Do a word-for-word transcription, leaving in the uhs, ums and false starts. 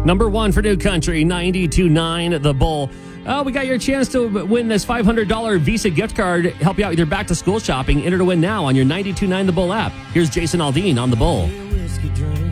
Number one for New Country, ninety-two point nine The Bull. Oh, we got your chance to win this five hundred dollars Visa gift card. Help you out with your back-to-school shopping. Enter to win now on your ninety-two point nine The Bull app. Here's Jason Aldean on The Bull.